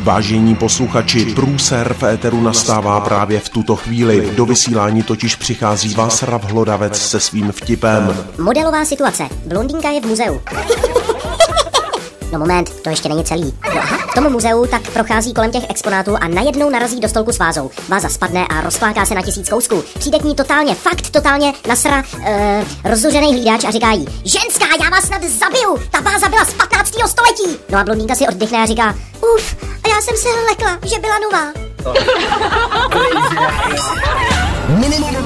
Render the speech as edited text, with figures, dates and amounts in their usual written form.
Vážení posluchači, průser v éteru nastává právě v tuto chvíli. Do vysílání totiž přichází Václav Hlodavec se svým vtipem. Modelová situace. Blondýnka je v muzeu. No moment, to ještě není celý. No aha, v tom muzeu tak prochází kolem těch exponátů a najednou narazí do stolku s vázou. Váza spadne a rozkláká se na 1000 kousků. Přijde k ní totálně nasra rozzuřený hlídač a říká jí: ženská, já vás snad zabiju, ta váza byla z 15. století. No a blondýnka si oddechne a říká: uf, a já jsem se lekla, že byla nová. Minimum